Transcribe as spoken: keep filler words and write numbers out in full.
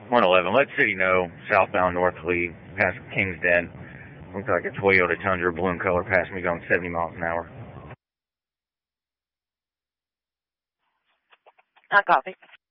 one eleven. Let City know, southbound North Lee, past King's Den. Looks like a Toyota Tundra, balloon color, passing me going seventy miles an hour. I copy.